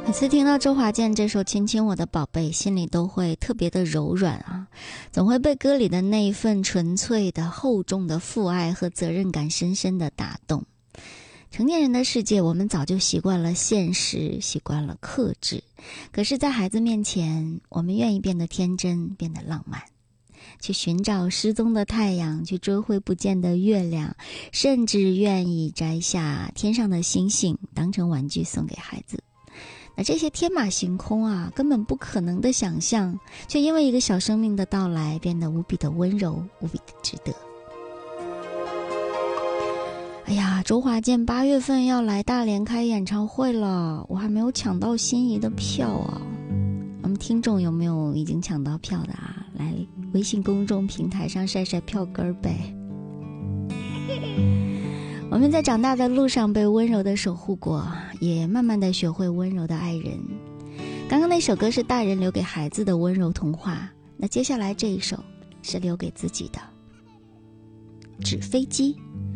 每次听到周华健这首《亲亲我的宝贝》，心里都会特别的柔软啊，总会被歌里的那一份纯粹的厚重的父爱和责任感深深的打动。成年人的世界，我们早就习惯了现实，习惯了克制，可是在孩子面前，我们愿意变得天真，变得浪漫，去寻找失踪的太阳，去追回不见的月亮，甚至愿意摘下天上的星星当成玩具送给孩子。那这些天马行空啊，根本不可能的想象，却因为一个小生命的到来变得无比的温柔，无比的值得。哎呀，周华健8月份要来大连开演唱会了，我还没有抢到心仪的票啊。我们听众有没有已经抢到票的啊？来微信公众平台上晒晒票根呗。我们在长大的路上被温柔的守护过，也慢慢的学会温柔的爱人。刚刚那首歌是大人留给孩子的温柔童话，那接下来这一首是留给自己的纸飞机。